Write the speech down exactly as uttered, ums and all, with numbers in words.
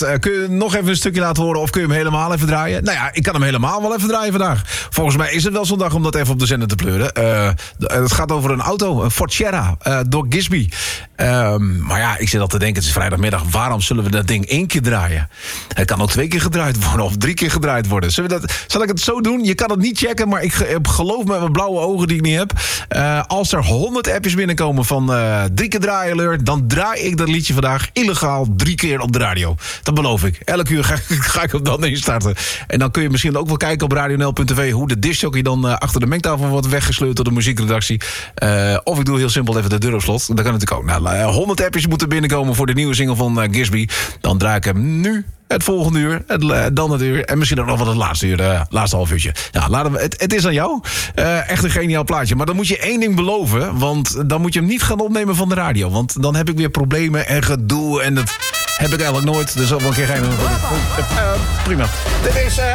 Uh, kun je nog even een stukje laten horen of kun je hem helemaal even draaien? Nou ja, ik kan hem helemaal wel even draaien vandaag. Volgens mij is het wel zo'n dag om dat even op de zender te pleuren. Uh, het gaat over een auto, een Ford Sierra, uh, door Gisby. Uh, maar ja, ik zit al te denken, het is vrijdagmiddag. Waarom zullen we dat ding één keer draaien? Het kan ook twee keer gedraaid worden of drie keer gedraaid worden. Zullen we dat, zal ik het zo doen? Je kan het niet checken, maar ik geloof met mijn blauwe ogen die ik niet heb. Uh, als er honderd appjes binnenkomen van uh, drie keer draaien alert, dan draai ik dat liedje vandaag illegaal drie keer op de radio. Dat beloof ik. Elk uur ga, ga ik hem dan instarten. En dan kun je misschien ook wel kijken op radio n l punt t v hoe de discjockey dan uh, achter de mengtafel wordt weggesleurd door de muziekredactie. Uh, of ik doe heel simpel even de deur op slot. Dat kan natuurlijk ook. Nou, uh, honderd appjes moeten binnenkomen voor de nieuwe single van uh, Gisby. Dan draai ik hem nu. Het volgende uur, het, uh, dan het uur en misschien ook nog wat het laatste uur, uh, laatste half uurtje. Ja, laten we, het, het is aan jou. Uh, echt een geniaal plaatje. Maar dan moet je één ding beloven, want dan moet je hem niet gaan opnemen van de radio. Want dan heb ik weer problemen en gedoe en dat heb ik eigenlijk nooit. Dus dat wel een keer geen... Uh, prima. Dit is... Uh,